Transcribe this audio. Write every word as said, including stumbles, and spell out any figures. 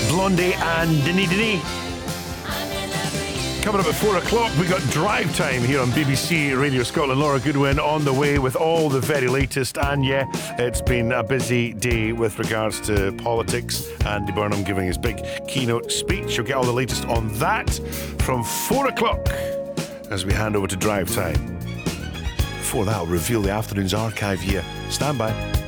Blondie and Dinny Dinny. Coming up at four o'clock, we got Drive Time here on B B C Radio Scotland. Laura Goodwin on the way with all the very latest. And yeah, it's been a busy day with regards to politics. Andy Burnham giving his big keynote speech. You'll get all the latest on that from four o'clock as we hand over to Drive Time. Before that, I'll reveal the afternoon's archive here. Stand by.